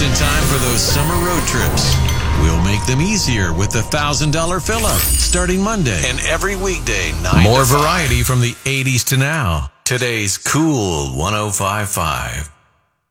in time for those summer road trips. We'll make them easier with the $1,000 fill-up starting Monday and every weekday 9 More to 5. variety from the 80s to now. Today's Cool 105.5.